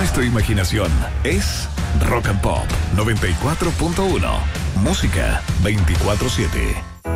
es tu imaginación, es Rock and Pop 94.1. Música 24/7.